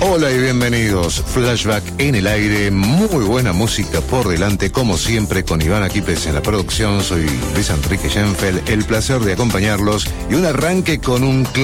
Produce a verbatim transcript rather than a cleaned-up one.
Hola y bienvenidos. Flashback en el aire, muy buena música por delante, como siempre, con Iván Aquipes en la producción. Soy Luis Enrique Schenfeld, el placer de acompañarlos y un arranque con un